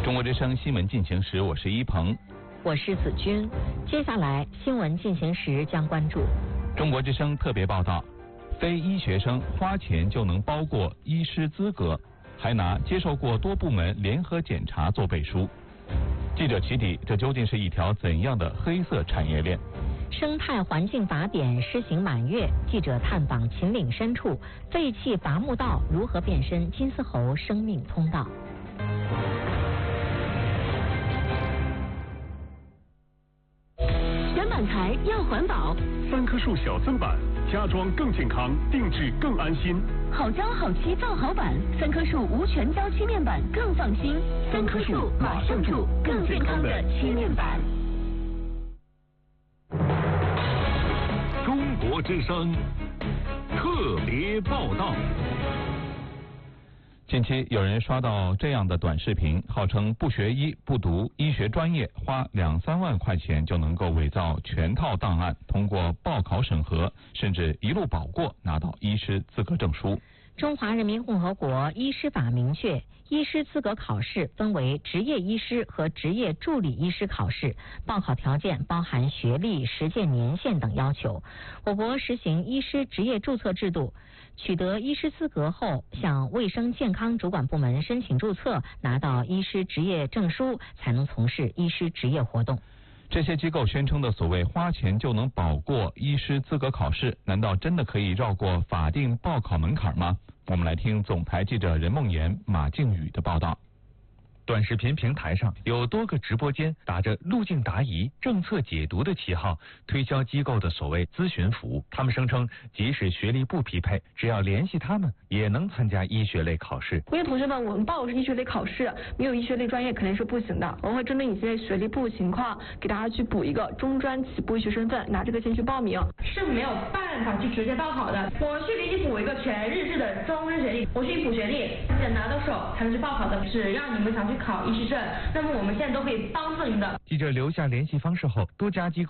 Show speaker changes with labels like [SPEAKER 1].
[SPEAKER 1] 中国之声新闻进行时，我是一鹏，
[SPEAKER 2] 我是子君。接下来新闻进行时将关注
[SPEAKER 1] 中国之声特别报道：非医学生花钱就能包过医师资格，还拿接受过多部门联合检查做背书。记者起底，这究竟是一条怎样的黑色产业链？
[SPEAKER 2] 生态环境法典施行满月，记者探访秦岭深处，废弃伐木道如何变身金丝猴生命通道？
[SPEAKER 3] 选板材要环保，3棵树小增板，家装更健康，定制更安心。好胶好漆造好板，3棵树无全胶漆面板更放心。3棵树马上住更健康的漆面板。
[SPEAKER 4] 中国之声特别报道。
[SPEAKER 1] 近期有人刷到这样的短视频，号称不学医、不读医学专业，花2-3万块钱就能够伪造全套档案，通过报考审核，甚至一路保过，拿到医师资格证书。
[SPEAKER 2] 中华人民共和国医师法明确，医师资格考试分为执业医师和执业助理医师考试，报考条件包含学历、实践年限等要求。我国实行医师执业注册制度，取得医师资格后，向卫生健康主管部门申请注册，拿到医师执业证书，才能从事医师执业活动。
[SPEAKER 1] 这些机构宣称的所谓花钱就能保过医师资格考试，难道真的可以绕过法定报考门槛吗？我们来听总台记者任梦妍、马靖宇的报道。
[SPEAKER 5] 短视频平台上有多个直播间打着路径答疑、政策解读的旗号，推销机构的所谓咨询服务。他们声称，即使学历不匹配，只要联系他们，也能参加医学类考试。
[SPEAKER 6] 因为同学们，我们报的是医学类考试，没有医学类专业肯定是不行的。我们会针对你现在学历不情况，给大家去补一个中专起步医学身份，拿这个先去报名。
[SPEAKER 7] 是没有办法去直接报考的。我去给你补一个全日制的终身学历，我去补学历，而且拿到手才能去报考的。只要你们想去考医师证，那么我们现在都可以帮助你的。
[SPEAKER 5] 记者留下联系方式后，多家机构